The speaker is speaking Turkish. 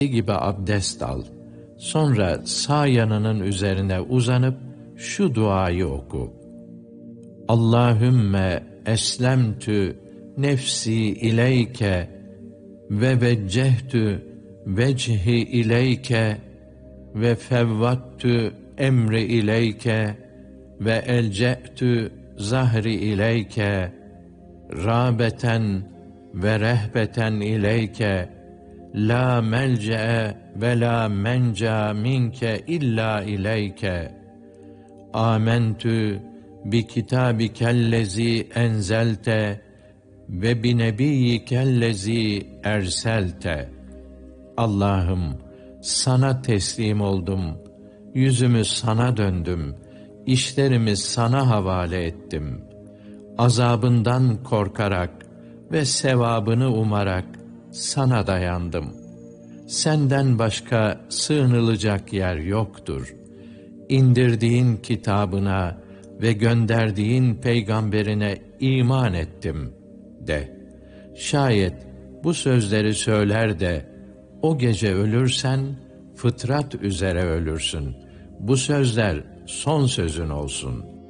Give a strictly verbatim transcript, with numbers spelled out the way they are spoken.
gibi abdest al. Sonra sağ yanının üzerine uzanıp şu duayı oku. Allahümme eslemtü nefsi ileyke ve veccehtü vecihi ileyke ve fevvattü emri ileyke ve elce'tü zahri ileyke râbeten ve rehbeten ileyke la melce'e ve la menca minke illa ileyke âmentü bi kitâbikellezî enzelte ve bi nebiyyikellezî erselte. Allah'ım, sana teslim oldum, yüzümü sana döndüm, işlerimi sana havale ettim. Azabından korkarak ve sevabını umarak sana dayandım. Senden başka sığınılacak yer yoktur. İndirdiğin kitabına ve gönderdiğin peygamberine iman ettim de. Şayet bu sözleri söyler de o gece ölürsen fıtrat üzere ölürsün. Bu sözler son sözün olsun.''